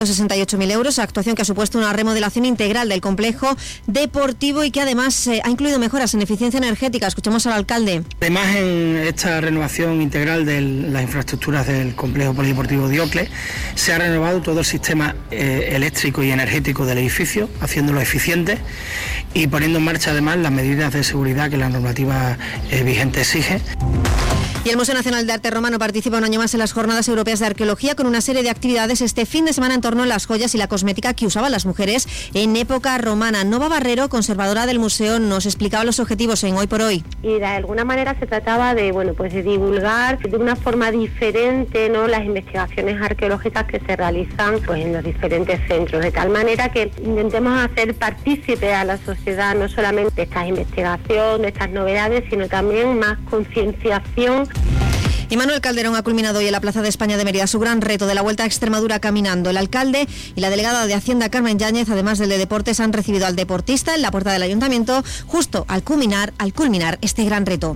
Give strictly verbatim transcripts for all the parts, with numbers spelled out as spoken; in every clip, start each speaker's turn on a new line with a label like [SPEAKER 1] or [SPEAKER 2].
[SPEAKER 1] sesenta y ocho mil euros, actuación que ha supuesto una remodelación integral del complejo deportivo y que además eh, ha incluido mejoras en eficiencia energética. Escuchamos al alcalde.
[SPEAKER 2] Además, en esta renovación integral de las infraestructuras del complejo polideportivo Diocles, se ha renovado todo el sistema eh, eléctrico y energético del edificio, haciéndolo eficiente y poniendo en marcha además las medidas de seguridad que la normativa eh, vigente exige.
[SPEAKER 1] Y el Museo Nacional de Arte Romano participa un año más en las Jornadas Europeas de Arqueología con una serie de actividades este fin de semana en torno a las joyas y la cosmética que usaban las mujeres en época romana. Nova Barrero, conservadora del museo, nos explicaba los objetivos en Hoy por Hoy.
[SPEAKER 3] Y de alguna manera se trataba de, bueno, pues de divulgar de una forma diferente, ¿no?, las investigaciones arqueológicas que se realizan pues en los diferentes centros, de tal manera que intentemos hacer partícipe a la sociedad no solamente de estas investigaciones, de estas novedades, sino también más concienciación.
[SPEAKER 1] Y Manuel Calderón ha culminado hoy en la Plaza de España de Mérida su gran reto de la Vuelta a Extremadura caminando. El alcalde y la delegada de Hacienda, Carmen Yáñez, además del de Deportes, han recibido al deportista en la puerta del ayuntamiento justo al culminar, al culminar este gran reto.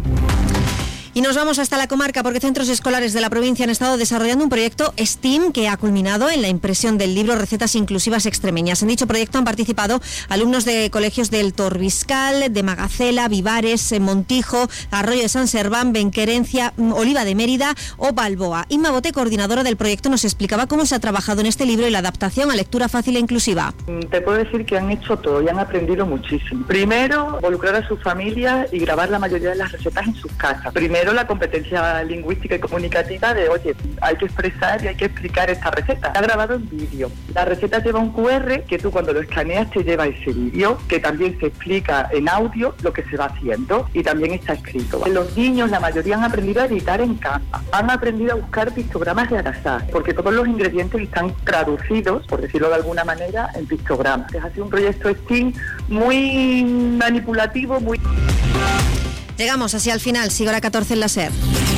[SPEAKER 1] Y nos vamos hasta la comarca porque centros escolares de la provincia han estado desarrollando un proyecto STEAM que ha culminado en la impresión del libro Recetas Inclusivas Extremeñas. En dicho proyecto han participado alumnos de colegios del Torbiscal, de Magacela, Vivares, Montijo, Arroyo de San Serván, Benquerencia, Oliva de Mérida o Balboa. Inma Bote, coordinadora del proyecto, nos explicaba cómo se ha trabajado en este libro y la adaptación a lectura fácil e inclusiva.
[SPEAKER 4] Te puedo decir que han hecho todo y han aprendido muchísimo. Primero, involucrar a sus familias y grabar la mayoría de las recetas en sus casas. Primero, la competencia lingüística y comunicativa de, oye, hay que expresar y hay que explicar esta receta. Está grabado en vídeo. La receta lleva un cu erre que tú cuando lo escaneas te lleva ese vídeo, que también se explica en audio lo que se va haciendo y también está escrito. Los niños, la mayoría han aprendido a editar en casa. Han aprendido a buscar pictogramas de Arasá, porque todos los ingredientes están traducidos, por decirlo de alguna manera, en pictogramas. Ha sido un proyecto STEAM muy manipulativo, muy...
[SPEAKER 1] Llegamos así al final, sigue hora catorce en la SER.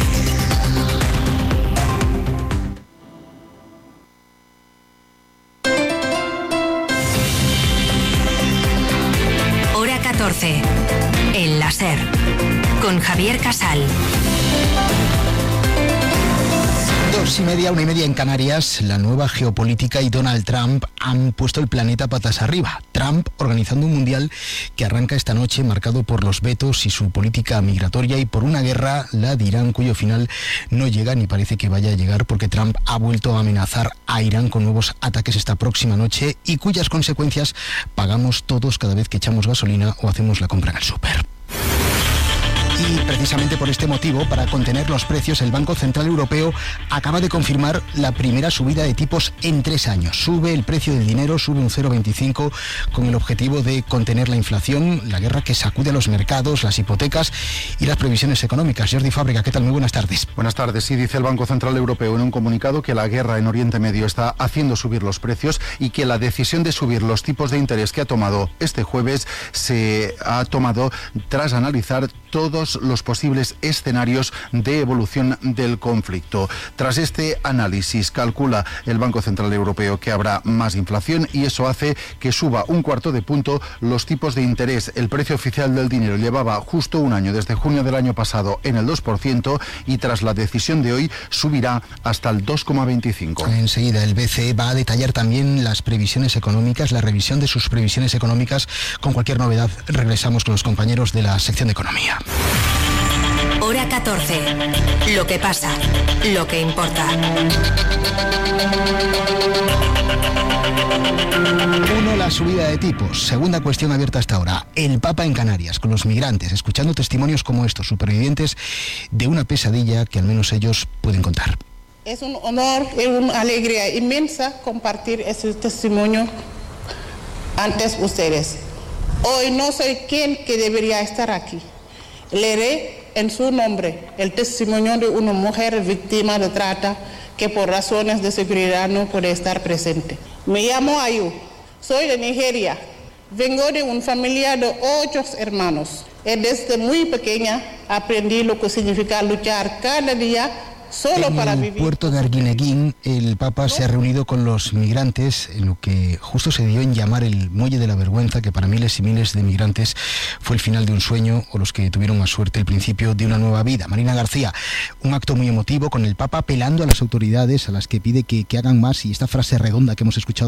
[SPEAKER 5] Hora catorce en la SER, con Javier Casal.
[SPEAKER 6] Dos y media, una y media en Canarias, la nueva geopolítica y Donald Trump han puesto el planeta patas arriba. Trump organizando un mundial que arranca esta noche marcado por los vetos y su política migratoria y por una guerra, la de Irán, cuyo final no llega ni parece que vaya a llegar porque Trump ha vuelto a amenazar a Irán con nuevos ataques esta próxima noche y cuyas consecuencias pagamos todos cada vez que echamos gasolina o hacemos la compra en el súper. Y precisamente por este motivo, para contener los precios, el Banco Central Europeo acaba de confirmar la primera subida de tipos en tres años. Sube el precio del dinero, sube un cero coma veinticinco con el objetivo de contener la inflación, la guerra que sacude a los mercados, las hipotecas y las previsiones económicas. Jordi Fábrega, ¿qué tal? Muy buenas tardes.
[SPEAKER 7] Buenas tardes. Sí, dice el Banco Central Europeo en un comunicado que la guerra en Oriente Medio está haciendo subir los precios y que la decisión de subir los tipos de interés que ha tomado este jueves se ha tomado tras analizar todos los posibles escenarios de evolución del conflicto. Tras este análisis, calcula el Banco Central Europeo que habrá más inflación y eso hace que suba un cuarto de punto los tipos de interés. El precio oficial del dinero llevaba justo un año, desde junio del año pasado, en el dos por ciento y tras la decisión de hoy subirá hasta el dos coma veinticinco.
[SPEAKER 6] Enseguida el B C E va a detallar también las previsiones económicas, la revisión de sus previsiones económicas. Con cualquier novedad regresamos con los compañeros de la sección de Economía.
[SPEAKER 5] Hora catorce. Lo que pasa, lo que importa.
[SPEAKER 6] Uno, la subida de tipos. Segunda cuestión abierta hasta ahora. El Papa en Canarias, con los migrantes, escuchando testimonios como estos, supervivientes de una pesadilla que al menos ellos pueden contar.
[SPEAKER 8] Es un honor y una alegría inmensa compartir ese testimonio ante ustedes. Hoy no soy quien que debería estar aquí. Leeré en su nombre el testimonio de una mujer víctima de trata que por razones de seguridad no puede estar presente. Me llamo Ayu, soy de Nigeria, vengo de una familia de ocho hermanos y desde muy pequeña aprendí lo que significa luchar cada día solo para
[SPEAKER 6] en el
[SPEAKER 8] vivir.
[SPEAKER 6] puerto de Arguineguín, el Papa se ha reunido con los migrantes en lo que justo se dio en llamar el muelle de la vergüenza, que para miles y miles de migrantes fue el final de un sueño, o los que tuvieron más suerte, el principio de una nueva vida. Marina García, un acto muy emotivo con el Papa apelando a las autoridades, a las que pide que, que hagan más, y esta frase redonda que hemos escuchado